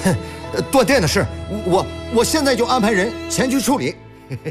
断电的事，我现在就安排人前去处理。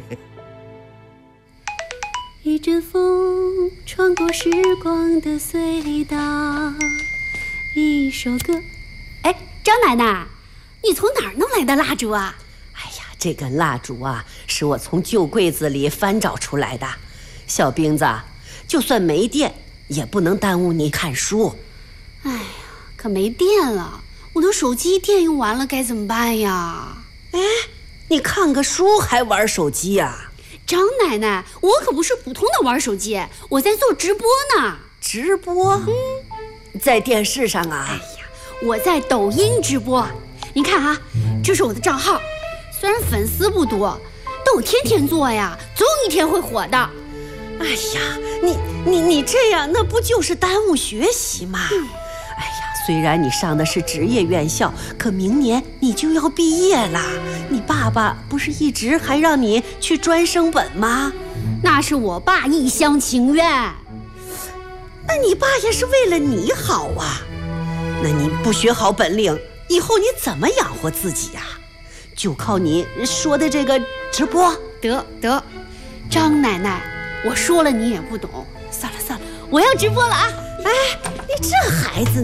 一阵风穿过时光的隧道，一首歌。哎，张奶奶，你从哪儿弄来的蜡烛啊？ 哎呀，这根蜡烛啊，是我从旧柜子里翻找出来的。小兵子，就算没电，也不能耽误你看书。 哎呀，可没电了，我的手机电用完了，该怎么办呀？ 哎，你看个书还玩手机呀？ 张奶奶，我可不是普通的玩手机，我在做直播呢。 直播？在电视上啊？ 哎呀，我在抖音直播。你看啊，这是我的账号，虽然粉丝不多，但我天天做呀，总有一天会火的。 哎呀，你这样，那不就是耽误学习吗？哎呀，虽然你上的是职业院校，可明年你就要毕业啦。你爸爸不是一直还让你去专升本吗？ 那是我爸一厢情愿。 那你爸也是为了你好啊。那你不学好本领，以后你怎么养活自己呀？就靠你说的这个直播？ 得，张奶奶，我说了你也不懂。算了，我要直播了啊！ 哎，你这孩子。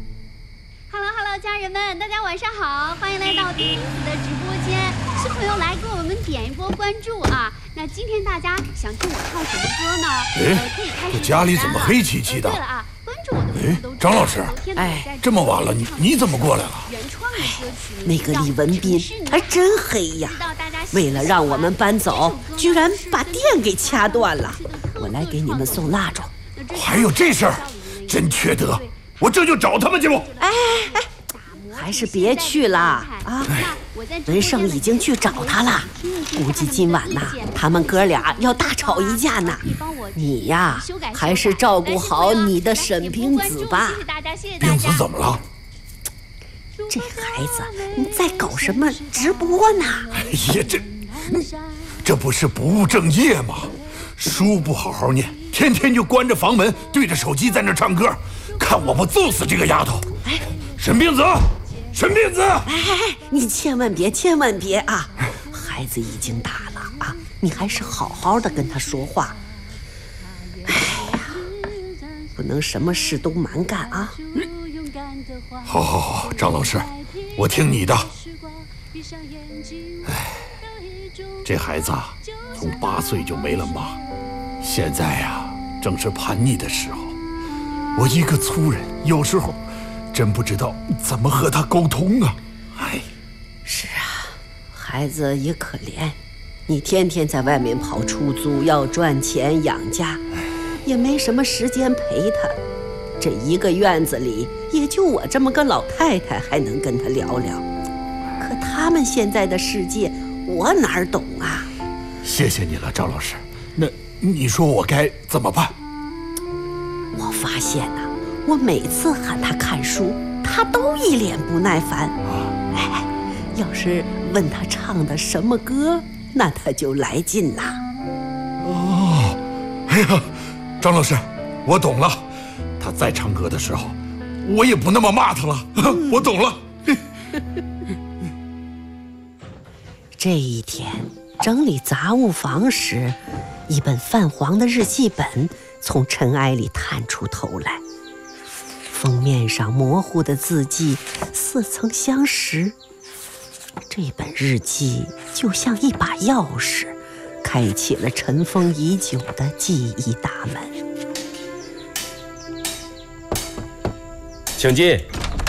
Hello， 家人们，大家晚上好，欢迎来到丁子的直播间。新朋友来给我们点一波关注啊！那今天大家想听我唱什么歌呢？可以开始。 这家里怎么黑漆漆的？ 对了啊，关注我的朋友都知道。 张老师，这么晚了，你怎么过来了？ 原创的歌曲。 那个李文斌还真黑呀！为了让我们搬走，居然把电给掐断了。我来给你们送蜡烛。 还有这事儿，真缺德！我这就找他们去。 哎，还是别去了啊！文胜已经去找他了，估计今晚呐，他们哥俩要大吵一架呢。你呀，还是照顾好你的沈冰子吧。 冰子怎么了？ 这孩子，你在搞什么直播呢？ 哎呀，这不是不务正业吗？书不好好念，天天就关着房门，对着手机在那唱歌，看我不揍死这个丫头！哎，沈冰子， 哎，你千万别啊！孩子已经大了啊，你还是好好的跟他说话。哎呀，不能什么事都蛮干啊！ 好，张老师，我听你的。哎，这孩子啊，从8岁就没了妈，现在呀，正是叛逆的时候。我一个粗人，有时候真不知道怎么和他沟通啊！哎， 是啊，孩子也可怜，你天天在外面跑出租，要赚钱养家，也没什么时间陪他。这一个院子里，也就我这么个老太太还能跟他聊聊。可他们现在的世界，我哪儿懂啊？ 谢谢你了，张老师。那你说我该怎么办？ 我发现呐，我每次喊他看书，他都一脸不耐烦。哎，要是问他唱的什么歌，那他就来劲啦。 哎呀，张老师，我懂了。他在唱歌的时候，我也不那么骂他了。我懂了。 这一天整理杂物房时，一本泛黄的日记本从尘埃里探出头来，封面上模糊的字迹似曾相识。这本日记就像一把钥匙，开启了尘封已久的记忆大门。 请进。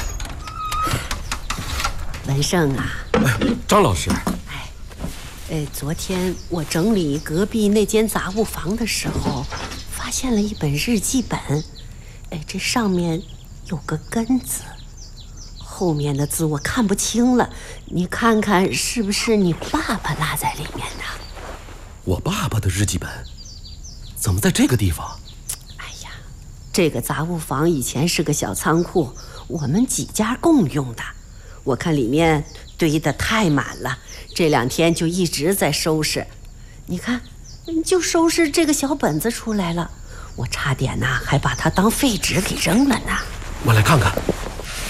文胜啊， 张老师。 昨天我整理隔壁那间杂物房的时候，发现了一本日记本。这上面有个根字，后面的字我看不清了，你看看是不是你爸爸落在里面的？ 我爸爸的日记本怎么在这个地方？ 哎呀，这个杂物房以前是个小仓库，我们几家共用的。我看里面堆得太满了，这2天就一直在收拾。你看，就收拾这个小本子出来了，我差点还把它当废纸给扔了呢。 我来看看。